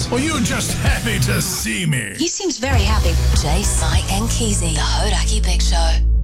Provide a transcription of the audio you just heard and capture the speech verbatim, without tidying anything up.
Or you just happy to see me? He seems very happy. Jay, Sai and Keezy, the Hodaki Big Show.